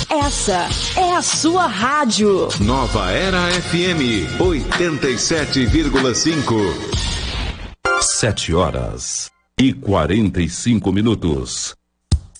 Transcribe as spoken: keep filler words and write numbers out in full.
Essa é a sua rádio. Nova Era F M, oitenta e sete vírgula cinco. Sete horas e quarenta e cinco minutos.